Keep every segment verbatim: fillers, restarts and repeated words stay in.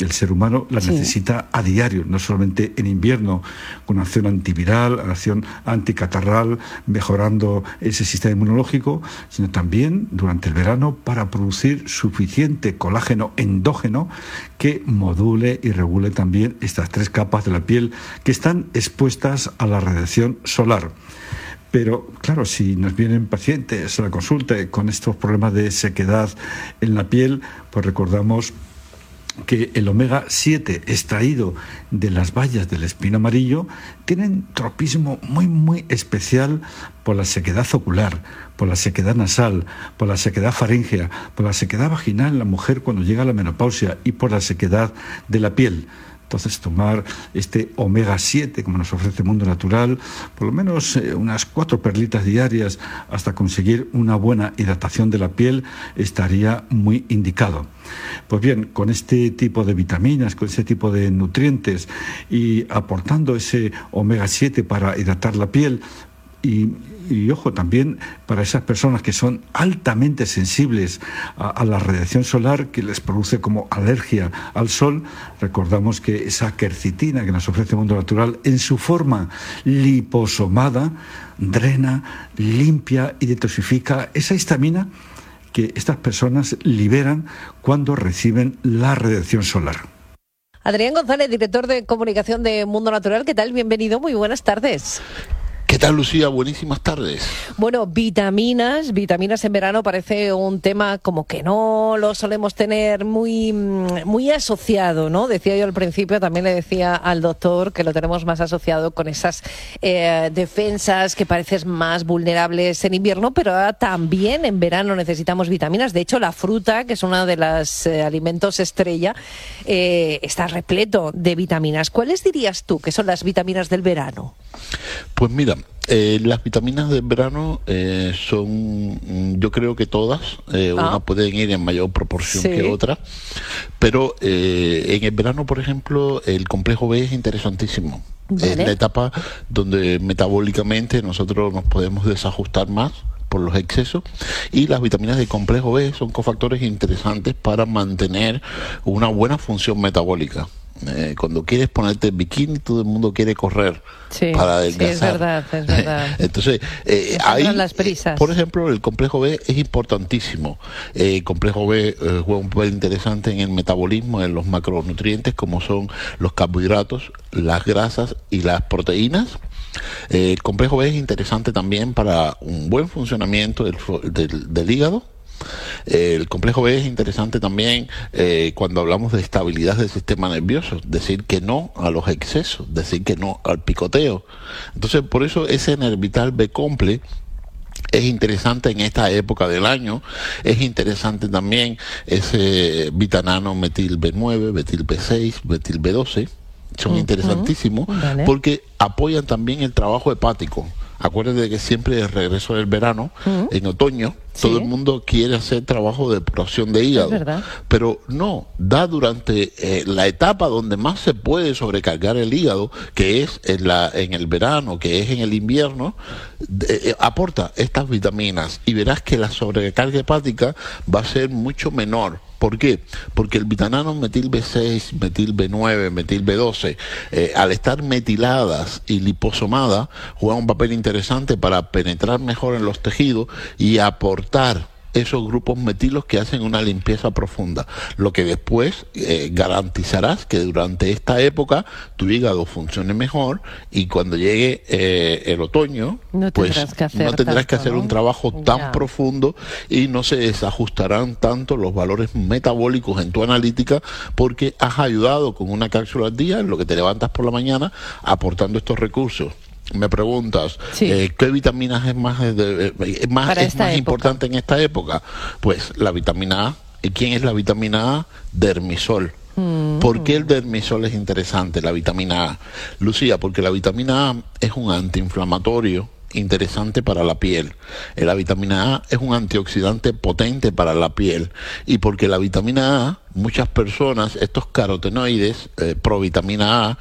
el ser humano la sí. necesita a diario, no solamente en invierno, con acción antiviral, acción anticatarral, mejorando ese sistema inmunológico, sino también durante el verano para producir suficiente colágeno endógeno que module y regule también estas tres capas de la piel que están expuestas a la radiación solar. Pero, claro, si nos vienen pacientes a la consulta con estos problemas de sequedad en la piel, pues recordamos que el omega siete extraído de las bayas del espino amarillo tienen tropismo muy muy especial por la sequedad ocular, por la sequedad nasal, por la sequedad faríngea, por la sequedad vaginal en la mujer cuando llega a la menopausia y por la sequedad de la piel. Entonces, tomar este omega siete, como nos ofrece Mundo Natural, por lo menos eh, unas cuatro perlitas diarias hasta conseguir una buena hidratación de la piel, estaría muy indicado. Pues bien, con este tipo de vitaminas, con ese tipo de nutrientes y aportando ese omega siete para hidratar la piel, Y, y ojo, también para esas personas que son altamente sensibles a, a la radiación solar, que les produce como alergia al sol, recordamos que esa quercitina que nos ofrece Mundo Natural en su forma liposomada drena, limpia y detoxifica esa histamina que estas personas liberan cuando reciben la radiación solar. Adrián González, director de comunicación de Mundo Natural, ¿qué tal? Bienvenido, muy buenas tardes. ¿Qué tal, Lucía? Buenísimas tardes. Bueno, vitaminas, vitaminas en verano parece un tema como que no lo solemos tener muy, muy asociado, ¿no? Decía yo al principio, también le decía al doctor que lo tenemos más asociado con esas eh, defensas que parecen más vulnerables en invierno, pero ahora también en verano necesitamos vitaminas. De hecho, la fruta, que es uno de los eh, alimentos estrella, eh, está repleto de vitaminas. ¿Cuáles dirías tú que son las vitaminas del verano? Pues mira, Eh, las vitaminas del verano eh, son, yo creo que todas, eh, ah. unas pueden ir en mayor proporción sí. que otras, pero eh, en el verano, por ejemplo, el complejo B es interesantísimo. Vale. Es la etapa donde metabólicamente nosotros nos podemos desajustar más por los excesos, y las vitaminas del complejo B son cofactores interesantes para mantener una buena función metabólica. Eh, cuando quieres ponerte el bikini, todo el mundo quiere correr sí, para adelgazar. Sí, es verdad, es verdad. Entonces, eh, ahí, las prisas. por ejemplo, el complejo B es importantísimo. Eh, el complejo B eh, juega un papel interesante en el metabolismo, en los macronutrientes, como son los carbohidratos, las grasas y las proteínas. Eh, el complejo B es interesante también para un buen funcionamiento del, del, del hígado. El complejo B es interesante también eh, cuando hablamos de estabilidad del sistema nervioso, decir que no a los excesos, decir que no al picoteo. Entonces, por eso ese Nervital B Comple es interesante en esta época del año. Es interesante también ese Vitanano Metil B nueve, Metil B seis, Metil B doce. Son uh-huh. interesantísimos vale. porque apoyan también el trabajo hepático. Acuérdate que siempre el regreso del verano, uh-huh. en otoño, sí. todo el mundo quiere hacer trabajo de depuración de hígado. Pero no, da durante eh, la etapa donde más se puede sobrecargar el hígado, que es en, la, en el verano, que es en el invierno, eh, aporta estas vitaminas y verás que la sobrecarga hepática va a ser mucho menor. ¿Por qué? Porque el vitanano metil B seis, metil B nueve, metil B doce, eh, al estar metiladas y liposomadas, juega un papel interesante para penetrar mejor en los tejidos y aportar esos grupos metilos que hacen una limpieza profunda, lo que después eh, garantizarás que durante esta época tu hígado funcione mejor y cuando llegue eh, el otoño no pues que hacer no tendrás tanto, que hacer ¿no? un trabajo tan ya. profundo y no se desajustarán tanto los valores metabólicos en tu analítica porque has ayudado con una cápsula al día en lo que te levantas por la mañana aportando estos recursos. Me preguntas, sí. eh, ¿qué vitaminas es más, de, eh, más, es más importante en esta época? Pues la vitamina A. ¿Y quién es la vitamina A? Dermisol. Mm. ¿Por qué el dermisol es interesante, la vitamina A? Lucía, porque la vitamina A es un antiinflamatorio interesante para la piel. La vitamina A es un antioxidante potente para la piel y porque la vitamina A, muchas personas, estos carotenoides, eh, provitamina A,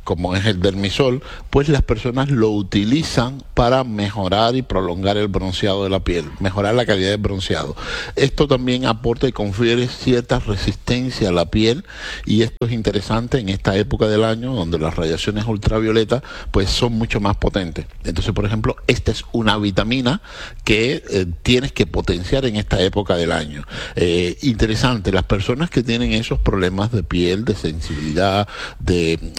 como es el Dermisol, pues las personas lo utilizan para mejorar y prolongar el bronceado de la piel, mejorar la calidad del bronceado. Esto también aporta y confiere cierta resistencia a la piel, y esto es interesante en esta época del año donde las radiaciones ultravioletas pues son mucho más potentes. Entonces, por ejemplo, esta es una vitamina que eh, tienes que potenciar en esta época del año. Eh, interesante, las personas que tienen esos problemas de piel, de sensibilidad, de eh,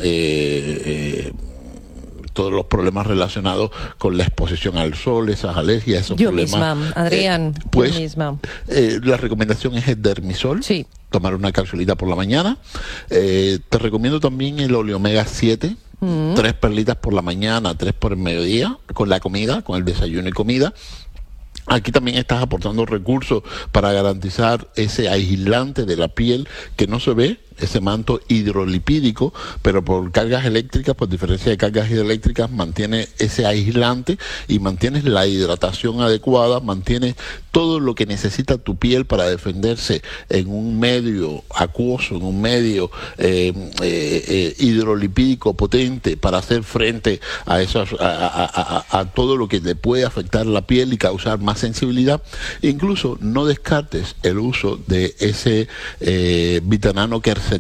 eh, todos los problemas relacionados con la exposición al sol, esas alergias, esos yo problemas. Misma, Adrián, eh, pues, yo misma. Eh, la recomendación es el Dermisol. Sí. Tomar una capsulita por la mañana. Eh, te recomiendo también el Oleomega siete. Mm. Tres perlitas por la mañana, tres por el mediodía, con la comida, con el desayuno y comida. Aquí también estás aportando recursos para garantizar ese aislante de la piel que no se ve, ese manto hidrolipídico, pero por cargas eléctricas, por diferencia de cargas hidroeléctricas, mantiene ese aislante y mantienes la hidratación adecuada, mantienes todo lo que necesita tu piel para defenderse en un medio acuoso, en un medio eh, eh, eh, hidrolipídico potente, para hacer frente a, esas, a, a, a, a todo lo que le puede afectar la piel y causar más sensibilidad. Incluso no descartes el uso de ese eh, vitanano quercetín.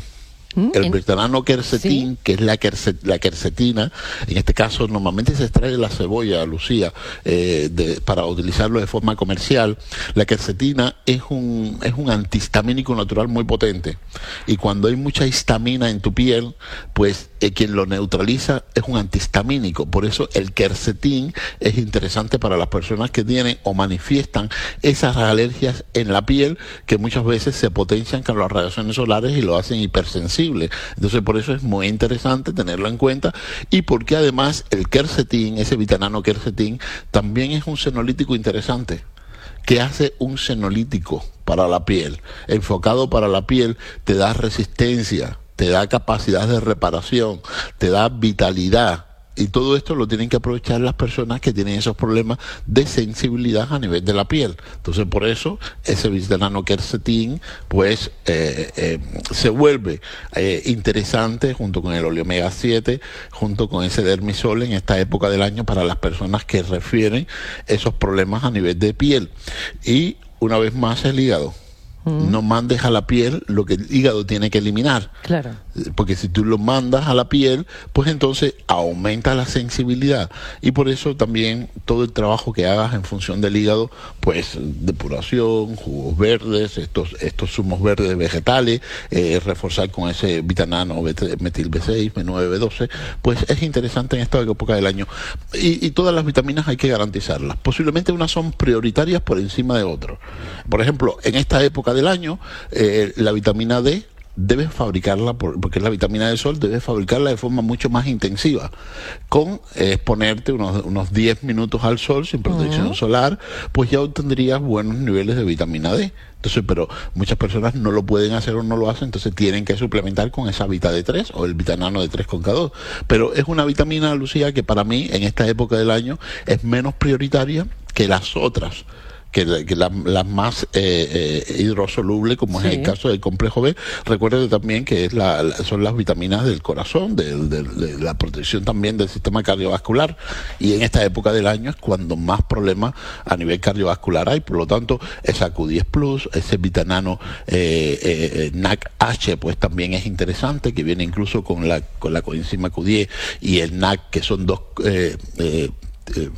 El vitanano quercetín, ¿sí? Que es la, quercet, la quercetina, en este caso normalmente se extrae de la cebolla, Lucía, eh, de, para utilizarlo de forma comercial. La quercetina es un, es un antihistamínico natural muy potente, y cuando hay mucha histamina en tu piel, pues eh, quien lo neutraliza es un antihistamínico. Por eso el quercetín es interesante para las personas que tienen o manifiestan esas alergias en la piel, que muchas veces se potencian con las radiaciones solares y lo hacen hipersensible. Entonces, por eso es muy interesante tenerlo en cuenta, y porque además el quercetín, ese vitanano quercetín, también es un senolítico interesante, que hace un senolítico para la piel, enfocado para la piel, te da resistencia, te da capacidad de reparación, te da vitalidad. Y todo esto lo tienen que aprovechar las personas que tienen esos problemas de sensibilidad a nivel de la piel. Entonces, por eso, ese vitanano quercetín, pues, eh, eh, se vuelve eh, interesante junto con el Oleomega siete, junto con ese Dermisol en esta época del año para las personas que refieren esos problemas a nivel de piel. Y, una vez más, el hígado. No mandes a la piel lo que el hígado tiene que eliminar. Claro. Porque si tú lo mandas a la piel, pues entonces aumenta la sensibilidad. Y por eso también todo el trabajo que hagas en función del hígado, pues depuración, jugos verdes, estos estos zumos verdes vegetales, eh, reforzar con ese vitanano metil B seis, B nueve, B doce, pues es interesante en esta época del año. Y, y todas las vitaminas hay que garantizarlas. Posiblemente unas son prioritarias por encima de otras. Por ejemplo, en esta época del año, eh, la vitamina D debes fabricarla, por, porque es la vitamina del sol, debes fabricarla de forma mucho más intensiva, con eh, exponerte unos, unos diez minutos al sol sin protección uh-huh. solar, pues ya obtendrías buenos niveles de vitamina D. Entonces, pero muchas personas no lo pueden hacer o no lo hacen, entonces tienen que suplementar con esa Vita D tres o el vitanano D tres con K dos. Pero es una vitamina, Lucía, que para mí en esta época del año es menos prioritaria que las otras, que las la, la más eh, eh, hidrosoluble, como sí. es el caso del complejo B. Recuerde también que es la, la, son las vitaminas del corazón, de, de, de la protección también del sistema cardiovascular, y en esta época del año es cuando más problemas a nivel cardiovascular hay. Por lo tanto, esa Q diez plus, ese vitanano eh, eh, N A C H, pues también es interesante, que viene incluso con la, con la coenzima Q diez y el N A C, que son dos eh, eh, eh,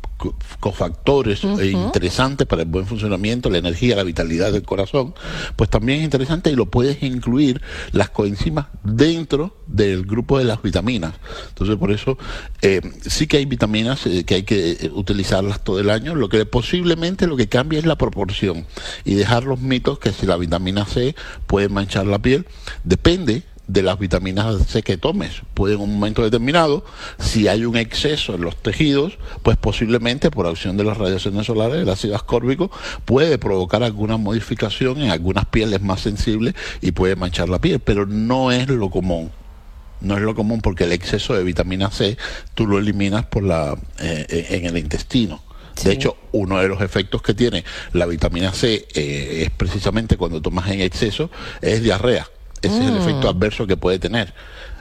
cofactores uh-huh. interesantes para el buen funcionamiento, la energía, la vitalidad del corazón, pues también es interesante, y lo puedes incluir las coenzimas dentro del grupo de las vitaminas. Entonces, por eso eh, sí que hay vitaminas eh, que hay que eh, utilizarlas todo el año. Lo que posiblemente lo que cambia es la proporción, y dejar los mitos que si la vitamina C puede manchar la piel. Depende de las vitaminas C que tomes. Puede en un momento determinado, si hay un exceso en los tejidos, pues posiblemente por acción de las radiaciones solares, el ácido ascórbico puede provocar alguna modificación en algunas pieles más sensibles y puede manchar la piel, pero no es lo común. No es lo común, porque el exceso de vitamina C tú lo eliminas por la eh, en el intestino. Sí. De hecho, uno de los efectos que tiene la vitamina C eh, es precisamente cuando tomas en exceso, es diarrea. Ese mm. es el efecto adverso que puede tener.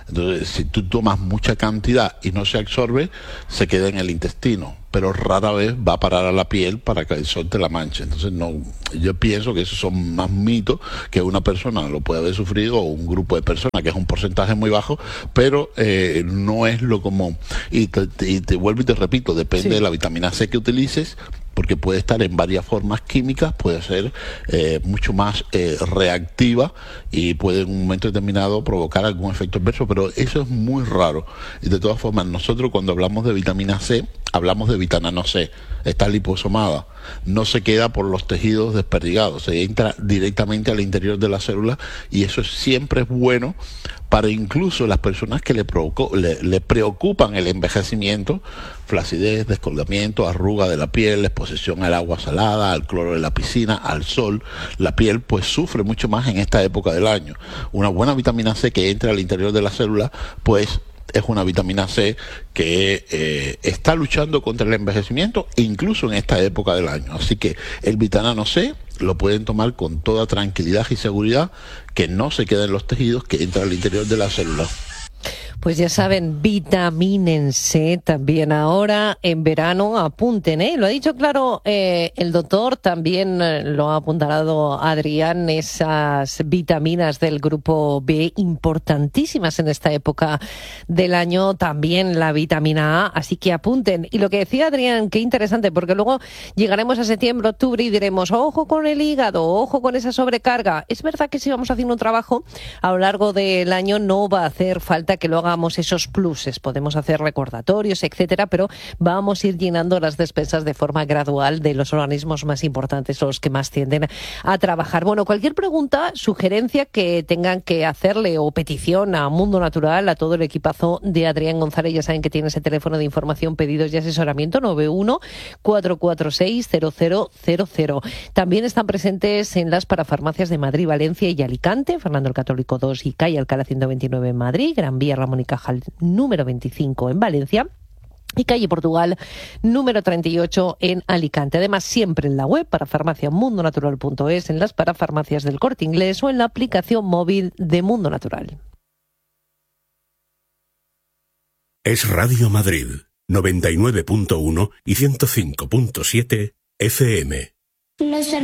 Entonces, si tú tomas mucha cantidad y no se absorbe, se queda en el intestino, pero rara vez va a parar a la piel para que el sol te la manche. Entonces, no, yo pienso que esos son más mitos, que una persona lo puede haber sufrido o un grupo de personas, que es un porcentaje muy bajo, pero eh, no es lo común. Y te, te, te vuelvo y te repito, depende sí. de la vitamina C que utilices, porque puede estar en varias formas químicas, puede ser eh, mucho más eh, reactiva y puede en un momento determinado provocar algún efecto adverso, pero eso es muy raro. Y de todas formas, nosotros cuando hablamos de vitamina C, hablamos de vitamina C, está liposomada, no se queda por los tejidos desperdigados, se entra directamente al interior de la célula, y eso siempre es bueno para incluso las personas que le, provocó, le, le preocupan el envejecimiento, flacidez, descolgamiento, arruga de la piel, exposición al agua salada, al cloro de la piscina, al sol. La piel pues sufre mucho más en esta época del año. Una buena vitamina C que entra al interior de la célula pues es una vitamina C que eh, está luchando contra el envejecimiento incluso en esta época del año. Así que el vitamina C lo pueden tomar con toda tranquilidad y seguridad, que no se queda en los tejidos, que entra al interior de la célula. Pues ya saben, vitamínense también ahora en verano, apunten, ¿eh? Lo ha dicho claro eh, el doctor, también eh, lo ha apuntado Adrián, esas vitaminas del grupo B importantísimas en esta época del año, también la vitamina A, así que apunten. Y lo que decía Adrián, qué interesante, porque luego llegaremos a septiembre, octubre y diremos, ojo con el hígado, ojo con esa sobrecarga. Es verdad que si vamos haciendo un trabajo a lo largo del año no va a hacer falta que lo haga hagamos esos pluses, podemos hacer recordatorios, etcétera, pero vamos a ir llenando las despensas de forma gradual de los organismos más importantes, los que más tienden a trabajar. Bueno, cualquier pregunta, sugerencia que tengan que hacerle o petición a Mundo Natural, a todo el equipazo de Adrián González, ya saben que tiene ese teléfono de información, pedidos y asesoramiento nueve uno cuatro cuatro seis cero cero cero cero. También están presentes en las parafarmacias de Madrid, Valencia y Alicante, Fernando el Católico dos y calle Alcalá ciento veintinueve en Madrid, Gran Vía Ramón y Cajal número veinticinco en Valencia y calle Portugal número treinta y ocho en Alicante. Además, siempre en la web para farmacia mundo natural punto es, en las parafarmacias del Corte Inglés o en la aplicación móvil de Mundo Natural. Es Radio Madrid, noventa y nueve punto uno y ciento cinco punto siete F M.